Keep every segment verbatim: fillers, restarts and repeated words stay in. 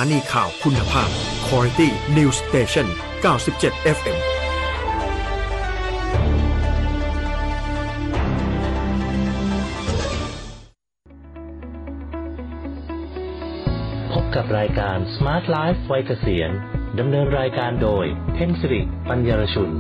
านีข่าวคุณภาพ Quality News Station เก้าสิบเจ็ด เอฟ เอ็มพบกับรายการ Smart Life วัยเกษียณดำเนินรายการโดยเพ็ญสิริปัญญารชุน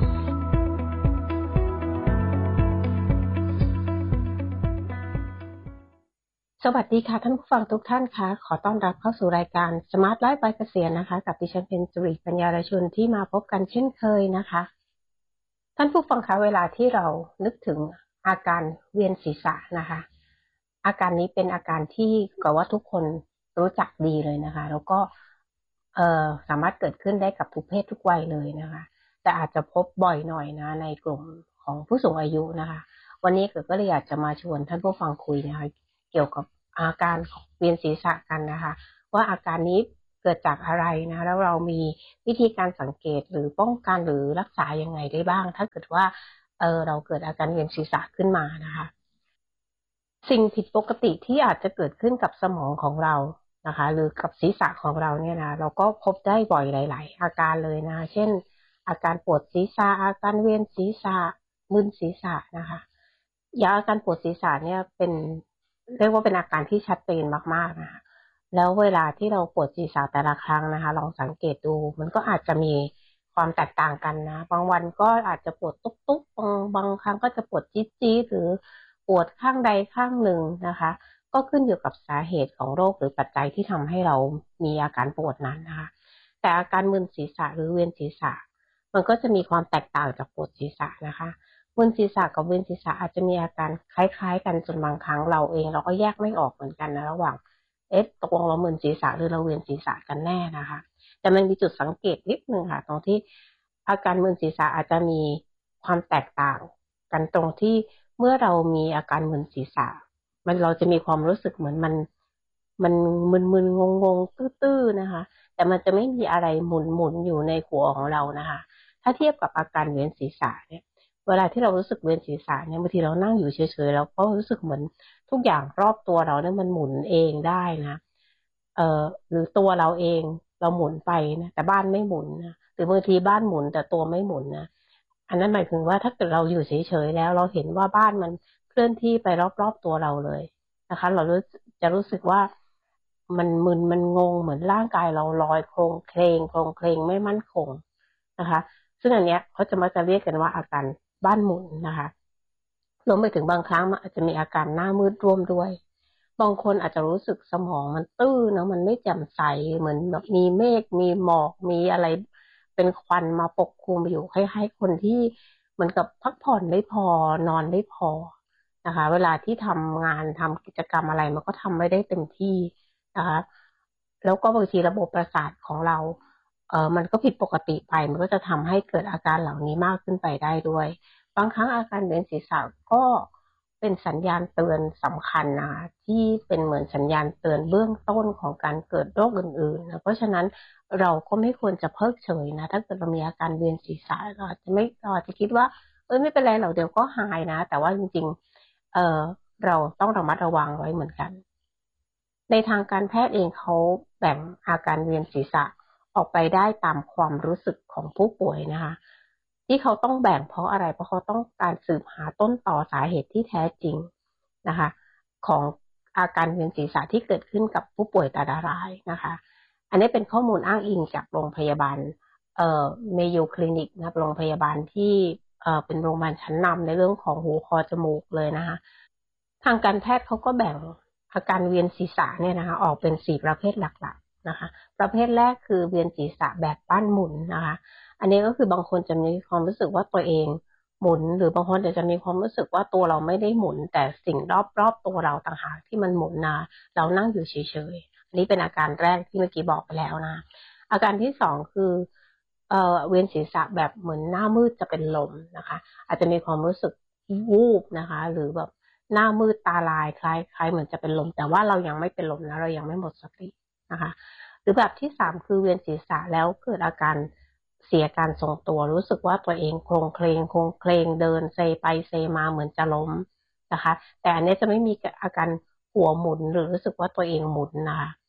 สวัสดีค่ะท่านผู้ฟังทุกท่านค่ะขอต้อนรับเข้าสู่รายการ Smart Life วัยเกษียณนะคะกับดิฉันเพ็ญสิริปัญญารชุนที่มาพบกันเช่นเคยนะคะท่านผู้ฟังคะเวลาที่เรานึกถึงอาการเวียนศีรษะนะคะอาการนี้เป็นอาการที่ก็ว่าทุกคนรู้จักดีเลยนะคะแล้วก็เอ่อสามารถเกิดขึ้นได้กับทุกเพศทุกวัยเลยนะคะแต่อาจจะพบบ่อยหน่อยนะในกลุ่มของผู้สูงอายุนะคะวันนี้เกิดก็เลยอยากจะมาชวนท่านผู้ฟังคุยนะคะเกี่ยวกับอาการของเวียนศีรษะกันนะคะว่าอาการนี้เกิดจากอะไรนะแล้วเรามีวิธีการสังเกตหรือป้องกันหรือรักษายังไงได้บ้างถ้าเกิดว่าเออเราเกิดอาการเวียนศีรษะขึ้นมานะคะสิ่งผิดปกติที่อาจจะเกิดขึ้นกับสมองของเรานะคะหรือกับศีรษะของเราเนี่ยนะเราก็พบได้บ่อยหลายๆอาการเลยนะคะเช่นอาการปวดศีรษะอาการเวียนศีรษะมึนศีรษะนะคะยาอาการปวดศีรษะเนี่ยเป็นเรียกว่าเป็นอาการที่ชัดเจนมากๆนะคะแล้วเวลาที่เราปวดศีรษะแต่ละครั้งนะคะลองสังเกตดูมันก็อาจจะมีความแตกต่างกันนะบางวันก็อาจจะปวดตุ๊บๆบางบางครั้งก็จะปวดจี๊ดๆหรือปวดข้างใดข้างหนึ่งนะคะก็ขึ้นอยู่กับสาเหตุของโรคหรือปัจจัยที่ทำให้เรามีอาการปวดนั้นนะคะแต่อาการมึนศีรษะหรือเวียนศีรษะมันก็จะมีความแตกต่างจากปวดศีรษะนะคะมึนศีรษะกับเวียนศีรษะอาจจะมีอาการคล้ายๆกันจนบางครั้งเราเองเราก็แยกไม่ออกเหมือนกันนะระหว่างเอ๊ะตกลงเรามึนศีรษะหรือเราเวียนศีรษะกันแน่นะคะแต่มันมีจุดสังเกตนิดนึงค่ะตรงที่อาการมึนศีรษะอาจจะมีความแตกต่างกันตรงที่เมื่อเรามีอาการมึนศีรษะมันเราจะมีความรู้สึกเหมือนมันมันมึนๆงงๆตื้อๆนะคะแต่มันจะไม่มีอะไรหมุนๆอยู่ในหัวของเรานะคะถ้าเทียบกับอาการเวียนศีรษะเนี่ยเวลาที่เรารู้สึกเวียนศีรษะเนี่ยบางทีเรานั่งอยู่เฉยๆเราก็รู้สึกเหมือนทุกอย่างรอบตัวเราเนี่ยมันหมุนเองได้นะเอ่อหรือตัวเราเองเราหมุนไปนะแต่บ้านไม่หมุนนะหรือบางทีบ้านหมุนแต่ตัวไม่หมุนนะอันนั้นหมายถึงว่าถ้าเกิดเราอยู่เฉยๆแล้วเราเห็นว่าบ้านมันเคลื่อนที่ไปรอบๆตัวเราเลยนะคะเราจะรู้สึกว่ามันมึนมันงงเหมือนร่างกายเราลอยโคลงเคลงโคลงเคลงไม่มั่นคงนะคะซึ่งอันเนี้ยเขาจะมาจะเรียกกันว่าอาการบ้านหมุนนะคะรวมไปถึงบางครั้งมันอาจจะมีอาการหน้ามืดร่วมด้วยบางคนอาจจะรู้สึกสมองมันตื้อนะมันไม่แจ่มใสเหมือนแบบมีเมฆมีหมอกมีอะไรเป็นควันมาปกคลุมอยู่คล้ายๆคนที่เหมือนกับพักผ่อนไม่พอนอนไม่พอนะคะเวลาที่ทำงานทำกิจกรรมอะไรมันก็ทำไม่ได้เต็มที่นะคะแล้วก็บางทีระบบประสาทของเราเออมันก็ผิดปกติไปมันก็จะทำให้เกิดอาการเหล่านี้มากขึ้นไปได้ด้วยบางครั้งอาการเวียนศีรษะก็เป็นสัญญาณเตือนสำคัญนะที่เป็นเหมือนสัญญาณเตือนเบื้องต้นของการเกิดโรคอื่นๆนะเพราะฉะนั้นเราก็ไม่ควรจะเพิกเฉยนะถ้าเกิดเรามีอาการเวียนศีรษะเราอาจจะไม่เราอาจจะคิดว่าเอ้ยไม่เป็นไรหรอกเดี๋ยวก็หายนะแต่ว่าจริงๆเออเราต้องระมัดระวังไว้เหมือนกันในทางการแพทย์เองเขาแบ่งอาการเวียนศีรษะออกไปได้ตามความรู้สึกของผู้ป่วยนะคะที่เขาต้องแบ่งเพราะอะไรเพราะเขาต้องการสืบหาต้นต่อสาเหตุที่แท้จริงนะคะของอาการเวียนศีรษะที่เกิดขึ้นกับผู้ป่วยแต่ละรายนะคะอันนี้เป็นข้อมูลอ้างอิงจากโรงพยาบาลเอ่อเมโยคลินิกนะโรงพยาบาลที่เอ่อเป็นโรงพยาบาลชั้นนำในเรื่องของหูคอจมูกเลยนะคะทางการแพทย์เขาก็แบ่งอาการเวียนศีรษะเนี่ยนะคะออกเป็นสี่ประเภทหลักๆนะคะประเภทแรกคือเวียนศีรษะแบบบ้านหมุนนะคะอันนี้ก็คือบางคนจะมีความรู้สึกว่าตัวเองหมุนหรือบางคนจะมีความรู้สึกว่าตัวเราไม่ได้หมุนแต่สิ่งรอบๆตัวเราต่างหากที่มันหมุนนะเรานั่งอยู่เฉยๆอันนี้เป็นอาการแรกที่เมื่อกี้บอกไปแล้วนะอาการที่สองคือเอ่อเวียนศีรษะแบบเหมือนหน้ามืดจะเป็นลมนะคะอาจจะมีความรู้สึกวูบนะคะหรือแบบหน้ามืดตาลายคล้ายคล้ายเหมือนจะเป็นลมแต่ว่าเรายังไม่เป็นลมนะเรายังไม่หมดสตินะคะหรือแบบที่สามคือเวียนศีรษะแล้วเกิดอาการเสียการทรงตัวรู้สึกว่าตัวเองโคลงเคลงโคลงเคลงเดินเซไปเซมาเหมือนจะล้มนะคะแต่อันนี้จะไม่มีอาการหัวหมุนหรือรู้สึกว่าตัวเองหมุนนะคะ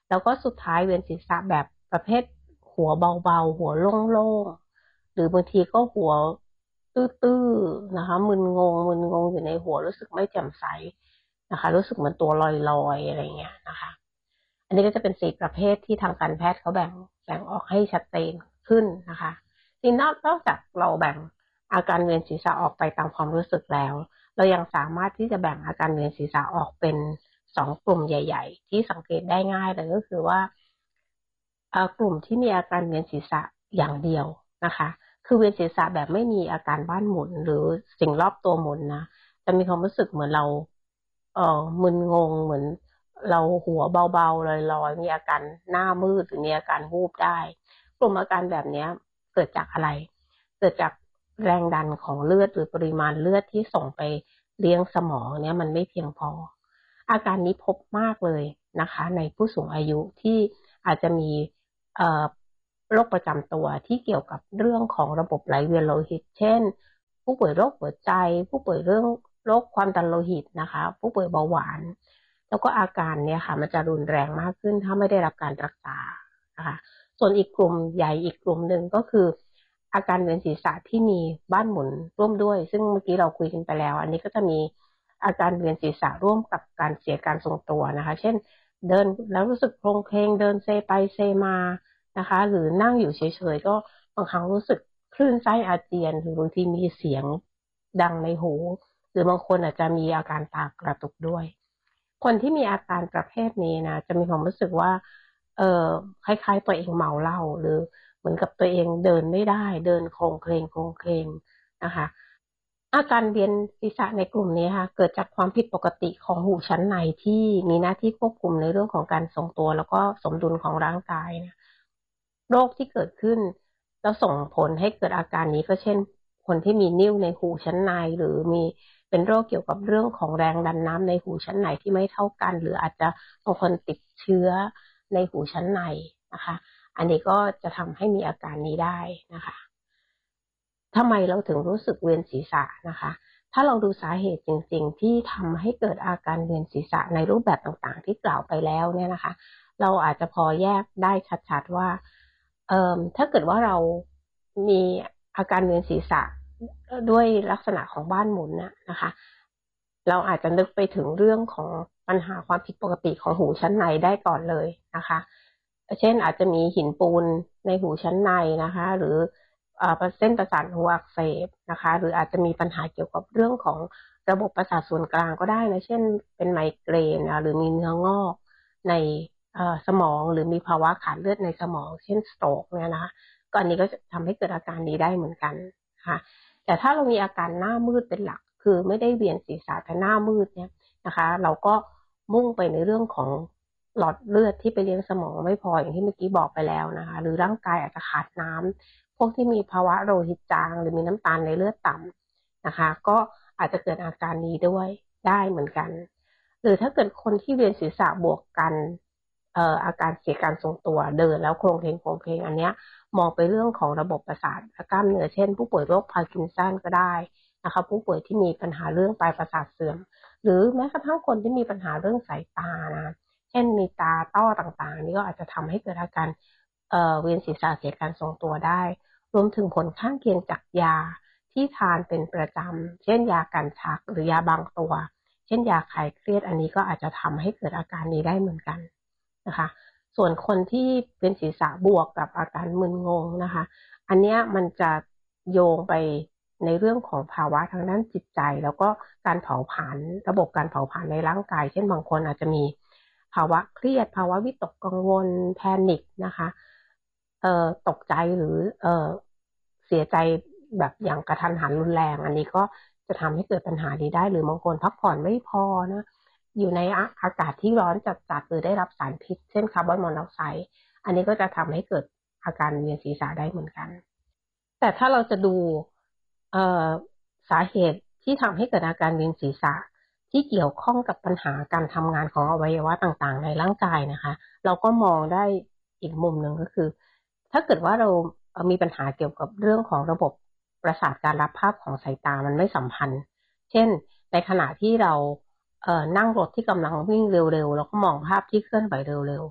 แล้วก็สุดท้ายเวียนศีรษะแบบประเภทหัวเบาๆหัวโล่งๆหรือบางทีก็หัวตื้อๆนะคะมึนงงมึนงงอยู่ในหัวรู้สึกไม่แจ่มใสนะคะรู้สึกเหมือนตัวลอยๆอะไรเงี้ยนะคะอันนี้ก็จะเป็นสี่ประเภทที่ทางการแพทย์เขาแบ่งแบ่งออกให้ชัดเจนขึ้นนะคะทีนอกนอกจากเราแบ่งอาการเวียนศีรษะออกไปตามความรู้สึกแล้วเรายังสามารถที่จะแบ่งอาการเวียนศีรษะออกเป็นสองกลุ่มใหญ่ๆที่สังเกตได้ง่ายเลยก็คือว่ากลุ่มที่มีอาการเวียนศีรษะอย่างเดียวนะคะคือเวียนศีรษะแบบไม่มีอาการบ้านหมุนหรือสิ่งรอบตัวหมุนนะจะมีความรู้สึกเหมือนเราเอ่อมึนงงเหมือนเราหัวเบาๆลอยๆมีอาการหน้ามืดหรือมีอาการวูบได้กลุ่มอาการแบบนี้เกิดจากอะไรเกิดจากแรงดันของเลือดหรือปริมาณเลือดที่ส่งไปเลี้ยงสมองเนี่ยมันไม่เพียงพออาการนี้พบมากเลยนะคะในผู้สูงอายุที่อาจจะมีโรคประจำตัวที่เกี่ยวกับเรื่องของระบบไหลเวียนโลหิตเช่นผู้ป่วยโรคหัวใจผู้ป่วยเรื่องโรคความดันโลหิตนะคะผู้ป่วยเบาหวานแล้วก็อาการเนี่ยค่ะมันจะรุนแรงมากขึ้นถ้าไม่ได้รับการรักษานะคะส่วนอีกกลุ่มใหญ่อีกกลุ่มหนึ่งก็คืออาการเวียนศีรษะที่มีบ้านหมุนร่วมด้วยซึ่งเมื่อกี้เราคุยกันไปแล้วอันนี้ก็จะมีอาการเวียนศีรษะร่วมกับการเสียการทรงตัวนะคะเช่นเดินแล้วรู้สึกโคลงเคลงเดินเซไปเซมานะคะหรือนั่งอยู่เฉยๆก็บางครั้งรู้สึกคลื่นไส้อาเจียนหรือบางทีมีเสียงดังในหูหรือบางคนอาจจะมีอาการตากระตุกด้วยคนที่มีอาการประเภทนี้นะจะมีความรู้สึกว่าเออคล้ายๆตัวเองเมาเหล้าหรือเหมือนกับตัวเองเดินไม่ได้เดินโคลงเคลงโคลงเคลงนะคะอาการเวียนศีรษะในกลุ่มนี้ค่ะเกิดจากความผิดปกติของหูชั้นในที่มีหน้าที่ควบคุมในเรื่องของการทรงตัวแล้วก็สมดุลของร่างกายนะโรคที่เกิดขึ้นแล้วส่งผลให้เกิดอาการนี้ก็เช่นคนที่มีนิ่วในหูชั้นในหรือมีเป็นโรคเกี่ยวกับเรื่องของแรงดันน้ำในหูชั้นในที่ไม่เท่ากันหรืออาจจะบางคนติดเชื้อในหูชั้นในนะคะอันนี้ก็จะทำให้มีอาการนี้ได้นะคะทำไมเราถึงรู้สึกเวียนศีรษะนะคะถ้าเราดูสาเหตุจริงๆที่ทำให้เกิดอาการเวียนศีรษะในรูปแบบต่างๆที่กล่าวไปแล้วเนี่ยนะคะเราอาจจะพอแยกได้ชัดๆว่าเอ่อถ้าเกิดว่าเรามีอาการเวียนศีรษะด้วยลักษณะของบ้านหมุนนะนะคะเราอาจจะนึกไปถึงเรื่องของปัญหาความผิดปกติของหูชั้นในได้ก่อนเลยนะคะเช่นอาจจะมีหินปูนในหูชั้นในนะคะหรือเส้นประสาทหูอักเสบนะคะหรืออาจจะมีปัญหาเกี่ยวกับเรื่องของระบบประสาทส่วนกลางก็ได้นะเช่นเป็นไมเกรนหรือมีเนื้องอกในสมองหรือมีภาวะขาดเลือดในสมองเช่นสโตรกเนี่ยนะคะก็อันนี้ก็จะทำให้เกิดอาการนี้ได้เหมือนกันค่ะแต่ถ้าเรามีอาการหน้ามืดเป็นหลักคือไม่ได้เวียนศีรษะแต่หน้ามืดเนี่ยนะคะเราก็มุ่งไปในเรื่องของหลอดเลือดที่ไปเลี้ยงสมองไม่พออย่างที่เมื่อกี้บอกไปแล้วนะคะหรือร่างกายอาจจะขาดน้ำพวกที่มีภาวะโลหิตจางหรือมีน้ำตาลในเลือดต่ำนะคะก็อาจจะเกิดอาการนี้ด้วยได้เหมือนกันหรือถ้าเกิดคนที่เวียนศีรษะบวกกันเอ่ออาการเสียการทรงตัวเดินแล้วโคลงเคลงโคลงเคลงอันเนี้ยมองไปเรื่องของระบบประสาทและกล้ามเนื้อเช่นผู้ป่วยโรคพาร์กินสันก็ได้นะคะผู้ป่วยที่มีปัญหาเรื่องปลายประสาทเสื่อมหรือแม้กระทั่งคนที่มีปัญหาเรื่องสายตานะเช่นมีตาต้อต่างๆนี่ก็อาจจะทำให้เกิดอาการเอ่อเวียนศีรษะเสียการทรงตัวได้รวมถึงผลข้างเคียงจากยาที่ทานเป็นประจำเช่นยากันชักหรือยาบางตัวเช่นยาคลายเครียดอันนี้ก็อาจจะทำให้เกิดอาการนี้ได้เหมือนกันนะคะส่วนคนที่เป็นศีรษะบวกกับอาการมึนงงนะคะอันนี้มันจะโยงไปในเรื่องของภาวะทางด้านจิตใจแล้วก็การเผาผลาญระบบการเผาผลาญในร่างกายเช่นบางคนอาจจะมีภาวะเครียดภาวะวิตกกังวลแพนิคนะคะเอ่อตกใจหรือเอ่อเสียใจแบบอย่างกระทันหันรุนแรงอันนี้ก็จะทำให้เกิดปัญหานี้ได้หรือบางคนพักผ่อนไม่พอนะอยู่ในอากาศที่ร้อนจัดๆหรือได้รับสารพิษเช่นคาร์บอนมอนอกไซด์อันนี้ก็จะทำให้เกิดอาการเวียนศีรษะได้เหมือนกันแต่ถ้าเราจะดูสาเหตุที่ทำให้เกิดอาการเวียนศีรษะที่เกี่ยวข้องกับปัญหาการทำงานของอวัยวะต่างๆในร่างกายนะคะเราก็มองได้อีกมุมหนึ่งก็คือถ้าเกิดว่าเรามีปัญหาเกี่ยวกับเรื่องของระบบประสาทการรับภาพของสายตามันไม่สัมพันธ์เช่นในขณะที่เราเอ่อนั่งรถที่กำลังวิ่งเร็วๆแล้วก็มองภาพที่เคลื่อนไหวเร็วๆ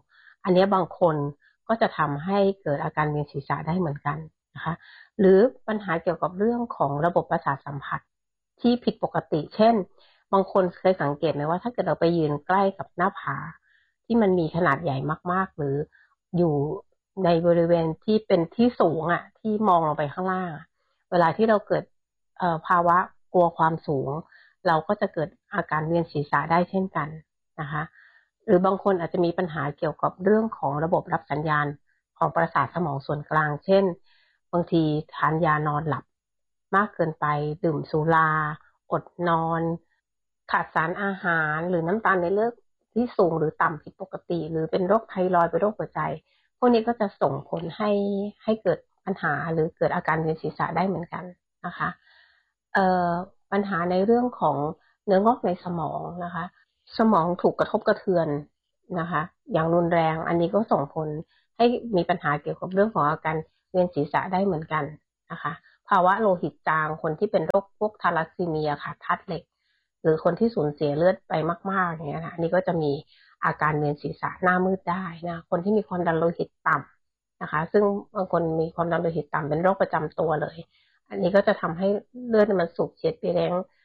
อันนี้บางคนก็จะทำให้เกิดอาการเวียนศีรษะได้เหมือนกันนะคะหรือปัญหาเกี่ยวกับเรื่องของระบบประสาทสัมผัสที่ผิดปกติเช่นบางคนเคยสังเกตไหมว่าถ้าเกิดเราไปยืนใกล้กับหน้าผาที่มันมีขนาดใหญ่มากๆหรืออยู่ในบริเวณที่เป็นที่สูงอ่ะที่มองลงไปข้างล่างเวลาที่เราเกิดเอ่อภาวะกลัวความสูงเราก็จะเกิดอาการเวียนศีรษะได้เช่นกันนะคะหรือบางคนอาจจะมีปัญหาเกี่ยวกับเรื่องของระบบรับสัญญาณของประสาทสมองส่วนกลางเช่นบางทีทานยานอนหลับมากเกินไปดื่มสุราอดนอนขาดสารอาหารหรือน้ำตาลในเลือดที่สูงหรือต่ำผิดปกติหรือเป็นโรคไทรอยด์เป็นโรคหัวใจพวกนี้ก็จะส่งผลให้ให้เกิดปัญหาหรือเกิดอาการเวียนศีรษะได้เหมือนกันนะคะเอ่อปัญหาในเรื่องของเนื้องอกในสมองนะคะสมองถูกกระทบกระเทือนนะคะอย่างรุนแรงอันนี้ก็ส่งผลให้มีปัญหาเกี่ยวกับเรื่องของอาการเวียนศีรษะได้เหมือนกันนะคะภาวะโลหิตจางคนที่เป็นโรคพวกทาลัสซีเมียค่ะธาตุเหล็กหรือคนที่สูญเสียเลือดไปมากๆอย่างเงี้ยนะอันนี้ก็จะมีอาการเวียนศีรษะหน้ามืดได้นะคนที่มีความดันโลหิตต่ำนะคะซึ่งบางคนมีความดันโลหิตต่ำเป็นโรคประจำตัวเลยอันนี้ก็จะทำให้เลือดมันสูบฉีดไปเลี้ยง